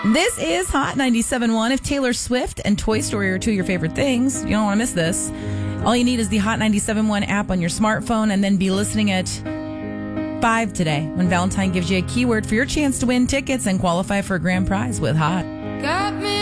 This is Hot 97.1. If Taylor Swift and Toy Story are two of your favorite things, you don't want to miss this. All you need is the Hot 97.1 app on your smartphone, and then be listening at 5 today when Valentine gives you a keyword for your chance to win tickets and qualify for a grand prize with Hot. Got me